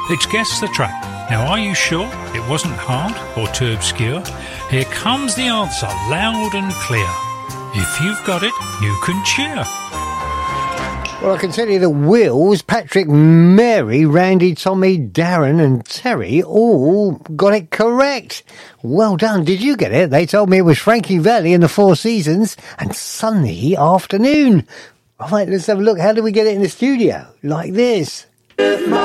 It's Guess the Track. Now, are you sure it wasn't hard or too obscure? Here comes the answer, loud and clear. If you've got it, you can cheer. Well, I can tell you that Wills, Patrick, Mary, Randy, Tommy, Darren and Terry all got it correct. Well done. Did you get it? They told me it was Frankie Valli in the Four Seasons and Sunny Afternoon. All right, let's have a look. How did we get it in the studio? Like this.